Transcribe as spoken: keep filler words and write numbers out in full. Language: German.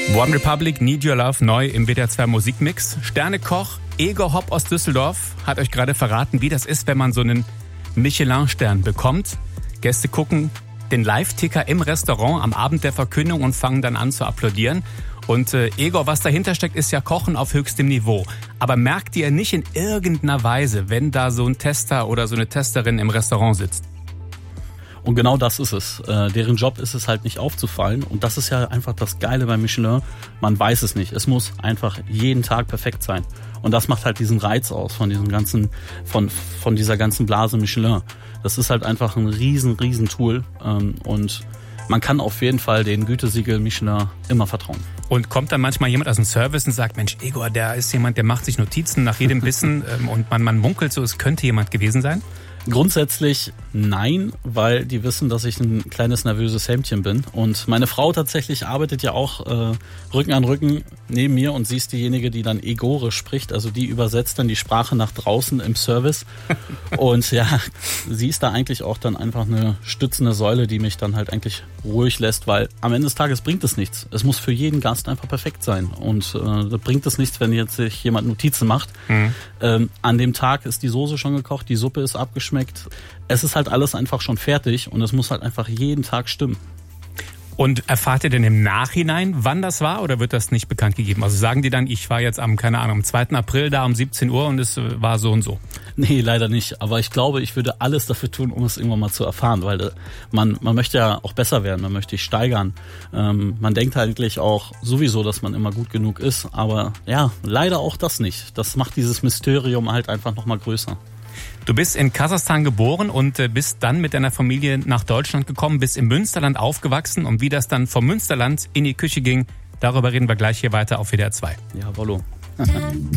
One Republic, Need Your Love, neu im W D R zwei Musikmix. Sternekoch Egor Hopp aus Düsseldorf hat euch gerade verraten, wie das ist, wenn man so einen Michelin-Stern bekommt. Gäste gucken den Live-Ticker im Restaurant am Abend der Verkündung und fangen dann an zu applaudieren. Und äh, Egor, was dahinter steckt, ist ja Kochen auf höchstem Niveau. Aber merkt ihr nicht in irgendeiner Weise, wenn da so ein Tester oder so eine Testerin im Restaurant sitzt? Und genau das ist es. Äh, deren Job ist es halt nicht aufzufallen. Und das ist ja einfach das Geile bei Michelin. Man weiß es nicht. Es muss einfach jeden Tag perfekt sein. Und das macht halt diesen Reiz aus von diesem ganzen, von, von dieser ganzen Blase Michelin. Das ist halt einfach ein riesen, riesen Tool. Ähm, und man kann auf jeden Fall den Gütesiegel Michelin immer vertrauen. Und kommt dann manchmal jemand aus dem Service und sagt, Mensch, Egor, der ist jemand, der macht sich Notizen nach jedem Bissen ähm, und man, man munkelt so, es könnte jemand gewesen sein? Grundsätzlich nein, weil die wissen, dass ich ein kleines nervöses Hämtchen bin. Und meine Frau tatsächlich arbeitet ja auch äh, Rücken an Rücken neben mir und sie ist diejenige, die dann Egore spricht. Also die übersetzt dann die Sprache nach draußen im Service. Und ja, sie ist da eigentlich auch dann einfach eine stützende Säule, die mich dann halt eigentlich ruhig lässt, weil am Ende des Tages bringt es nichts. Es muss für jeden Gast einfach perfekt sein. Und äh, da bringt es nichts, wenn jetzt sich jemand Notizen macht. Mhm. Ähm, an dem Tag ist die Soße schon gekocht, die Suppe ist abgeschmeckt. Es ist halt alles einfach schon fertig und es muss halt einfach jeden Tag stimmen. Und erfahrt ihr denn im Nachhinein, wann das war, oder wird das nicht bekannt gegeben? Also sagen die dann, ich war jetzt am, keine Ahnung, am zweiten April da um siebzehn Uhr und es war so und so? Nee, leider nicht. Aber ich glaube, ich würde alles dafür tun, um es irgendwann mal zu erfahren, weil man, man möchte ja auch besser werden, man möchte sich steigern. Ähm, man denkt eigentlich auch sowieso, dass man immer gut genug ist, aber ja, leider auch das nicht. Das macht dieses Mysterium halt einfach nochmal größer. Du bist in Kasachstan geboren und bist dann mit deiner Familie nach Deutschland gekommen, bist im Münsterland aufgewachsen und wie das dann vom Münsterland in die Küche ging, darüber reden wir gleich hier weiter auf W D R zwei. Ja, Wollo.